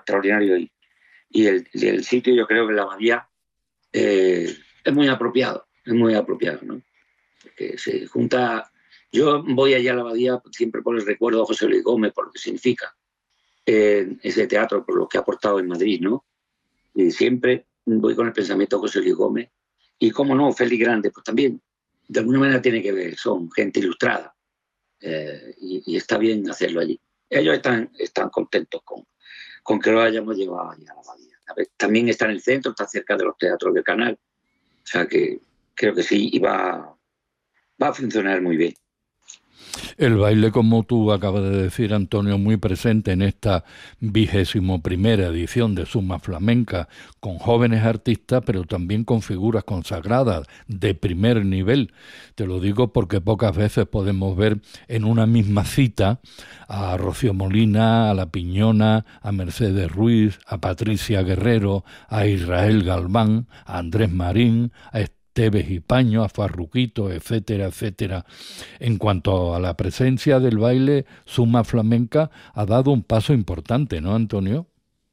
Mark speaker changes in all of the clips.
Speaker 1: extraordinario y el sitio, yo creo que la abadía es muy apropiado, ¿no? Porque se junta. Yo voy allá a la abadía siempre por el recuerdo a José Luis Gómez, por lo que significa ese teatro, por lo que ha aportado en Madrid, ¿no? Y siempre voy con el pensamiento de José Luis Gómez. Y cómo no, Félix Grande, pues también, de alguna manera tiene que ver, son gente ilustrada, y está bien hacerlo allí. Ellos están contentos con que lo hayamos llevado allá a la abadía. A ver, también está en el centro, está cerca de los teatros del canal, o sea que creo que sí, y va a funcionar muy bien.
Speaker 2: El baile, como tú acabas de decir, Antonio, muy presente en esta 21ª edición de Suma Flamenca, con jóvenes artistas, pero también con figuras consagradas de primer nivel. Te lo digo porque pocas veces podemos ver en una misma cita a Rocío Molina, a La Piñona, a Mercedes Ruiz, a Patricia Guerrero, a Israel Galván, a Andrés Marín, a Tevez y Paño, a Farruquito, etcétera, etcétera. En cuanto a la presencia del baile, Suma Flamenca ha dado un paso importante, ¿no, Antonio?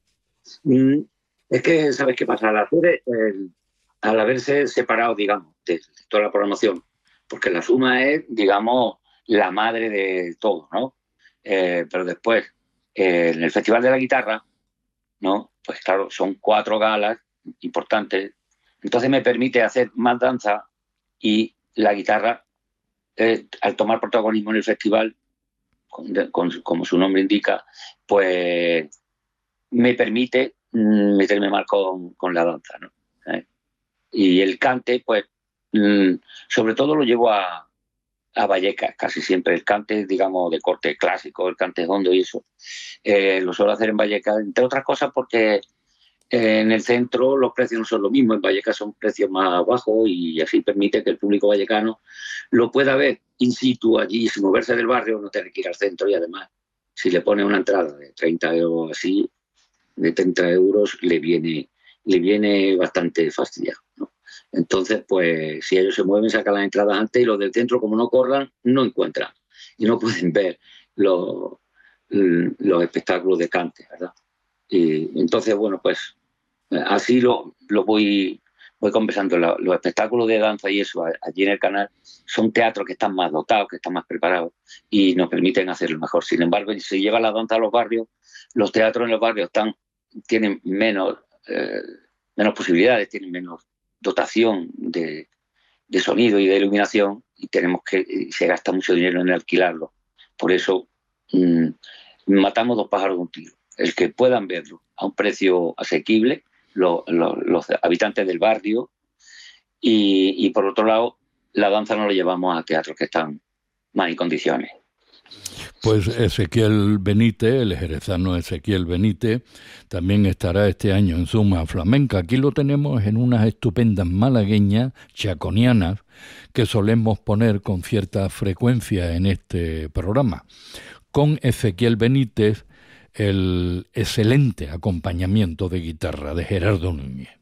Speaker 1: Es que, ¿sabes qué pasa? Al haberse separado, digamos, de toda la programación, porque la Suma es, digamos, la madre de todo, ¿no? Pero después, en el Festival de la Guitarra, ¿no? Pues claro, son 4 galas importantes. Entonces me permite hacer más danza y la guitarra, al tomar protagonismo en el festival, como su nombre indica, pues me permite meterme más con la danza, ¿no? Y el cante, pues, sobre todo lo llevo a Vallecas, casi siempre. El cante, digamos, de corte clásico, el cante hondo y eso, lo suelo hacer en Vallecas, entre otras cosas porque en el centro los precios no son lo mismo, en Vallecas son precios más bajos y así permite que el público vallecano lo pueda ver in situ allí, sin moverse del barrio, no tener que ir al centro. Y además, si le pone una entrada de 30 euros así, de 30 euros, le viene bastante fastidiado, ¿no? Entonces, pues si ellos se mueven, sacan las entradas antes y los del centro, como no corran, no encuentran y no pueden ver los espectáculos de cante, ¿verdad? Y entonces, bueno, pues así lo voy conversando. Los espectáculos de danza y eso allí en el canal son teatros que están más dotados, que están más preparados y nos permiten hacerlo mejor. Sin embargo, si se lleva la danza a los barrios, los teatros en los barrios tienen menos posibilidades, tienen menos dotación de sonido y de iluminación y se gasta mucho dinero en alquilarlo. Por eso matamos 2 pájaros de un tiro. El que puedan verlo a un precio asequible, los habitantes del barrio, y por otro lado, la danza no la llevamos a teatros que están más en condiciones.
Speaker 2: Pues Ezequiel Benítez, el jerezano Ezequiel Benítez, también estará este año en Suma Flamenca. Aquí lo tenemos en unas estupendas malagueñas chaconianas que solemos poner con cierta frecuencia en este programa. Con Ezequiel Benítez, el excelente acompañamiento de guitarra de Gerardo Núñez.